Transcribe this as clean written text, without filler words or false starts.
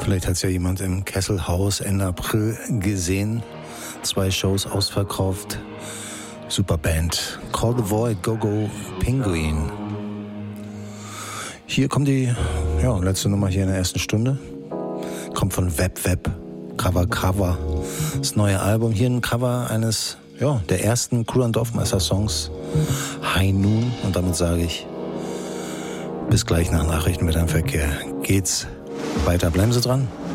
Vielleicht hat es ja jemand im Kesselhaus Ende April gesehen. 2 Shows ausverkauft. Super Band. Call the Void, Go Go Penguin. Hier kommt die letzte Nummer hier in der ersten Stunde. Kommt von Web Cover. Das neue Album. Hier ein Cover eines der ersten Crew and Dorfmeister Songs. High Noon. Und damit sage ich bis gleich nach Nachrichten mit dem Verkehr. Geht's weiter. Bleiben Sie dran.